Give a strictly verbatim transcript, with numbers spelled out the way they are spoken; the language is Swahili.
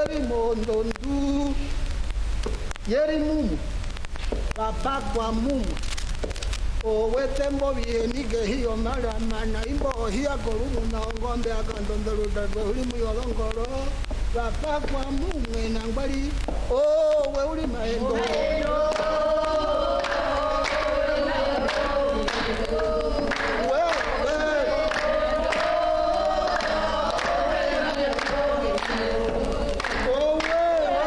yeri mondo ndu yeri mumu papa kwa mumu o wetembo vienige hiyo mara mana imbo hiya gorumu na ngombe agandondoro darwe uri muyolongoro papa kwa mumu na ngwali o we uri maendo